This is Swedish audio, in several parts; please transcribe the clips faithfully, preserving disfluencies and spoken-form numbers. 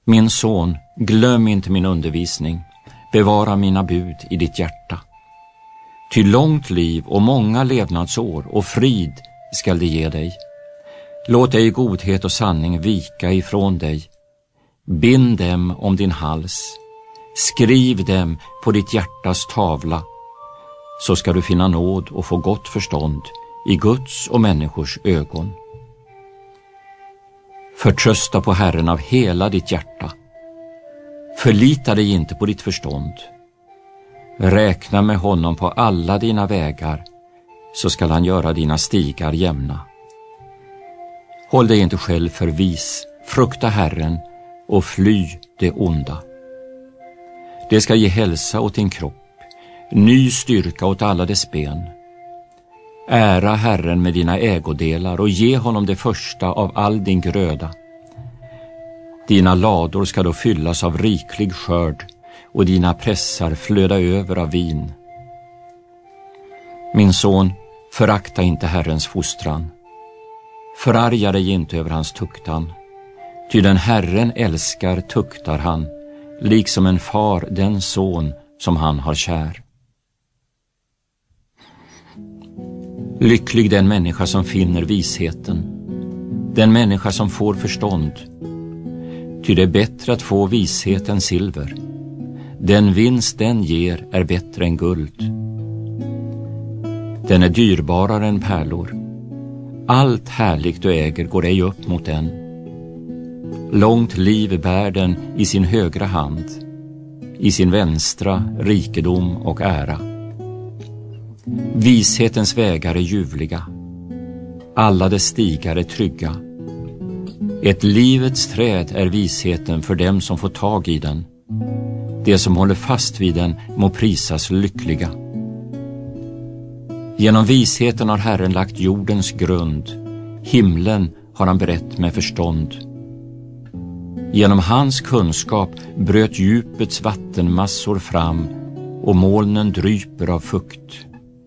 Min son, glöm inte min undervisning, bevara mina bud i ditt hjärta. Ty långt liv och många levnadsår och frid skall det ge dig. Låt ej godhet och sanning vika ifrån dig. Bind dem om din hals, skriv dem på ditt hjärtas tavla, så ska du finna nåd och få gott förstånd i Guds och människors ögon. Förtrösta på Herren av hela ditt hjärta. Förlita dig inte på ditt förstånd. Räkna med honom på alla dina vägar, så skall han göra dina stigar jämna. Håll dig inte själv för vis, frukta Herren och fly det onda. Det ska ge hälsa åt din kropp, ny styrka åt alla dess ben. Ära Herren med dina ägodelar och ge honom det första av all din gröda. Dina lador ska då fyllas av riklig skörd och dina pressar flöda över av vin. Min son, förakta inte Herrens fostran. Förarga dig inte över hans tuktan. Ty den Herren älskar tuktar han, liksom en far den son som han har kär. Lycklig den människa som finner visheten, den människa som får förstånd. Ty det är bättre att få vishet än silver. Den vinst den ger är bättre än guld. Den är dyrbarare än pärlor. Allt härligt du äger går ej upp mot den. Långt liv bär den i sin högra hand, i sin vänstra rikedom och ära. Vishetens vägar är ljuvliga, alla dess stigar är trygga. Ett livets träd är visheten för dem som får tag i den. De som håller fast vid den må prisas lyckliga. Genom visheten har Herren lagt jordens grund, himlen har han berett med förstånd. Genom hans kunskap bröt djupets vattenmassor fram och molnen dryper av fukt.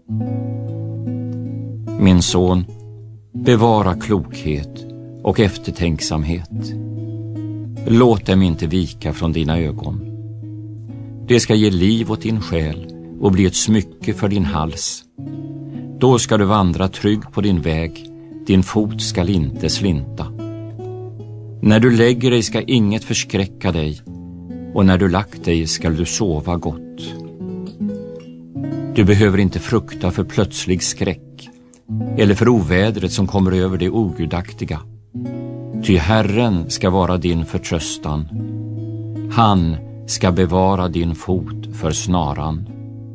Min son, bevara klokhet och eftertänksamhet. Låt dem inte vika från dina ögon. Det ska ge liv åt din själ och bli ett smycke för din hals. Då ska du vandra trygg på din väg, din fot skall inte slinta. När du lägger dig ska inget förskräcka dig, och när du lagt dig skall du sova gott. Du behöver inte frukta för plötslig skräck, eller för ovädret som kommer över det ogudaktiga. Ty Herren ska vara din förtröstan. Han ska bevara din fot för snaran.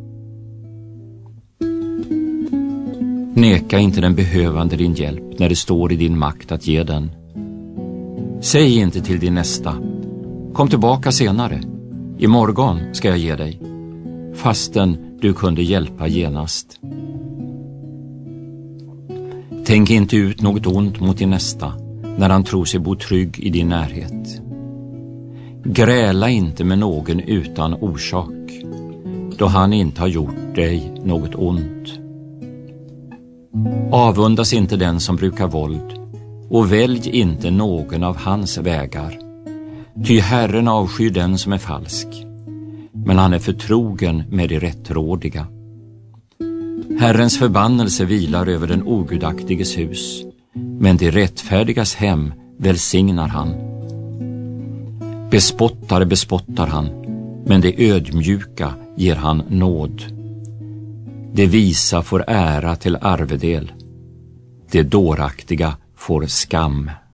Neka inte den behövande din hjälp när det står i din makt att ge den. Säg inte till din nästa: kom tillbaka senare, imorgon ska jag ge dig, fastän du kunde hjälpa genast. Tänk inte ut något ont mot din nästa när han tror sig bo trygg i din närhet. Gräla inte med någon utan orsak, då han inte har gjort dig något ont. Avundas inte den som brukar våld, och välj inte någon av hans vägar. Ty Herren avskyr den som är falsk, men han är förtrogen med de rättrådiga. Herrens förbannelse vilar över den ogudaktiges hus, men de rättfärdigas hem välsignar han. Bespottare bespottar han, men de ödmjuka ger han nåd. De visa får ära till arvedel, de dåraktiga får skam.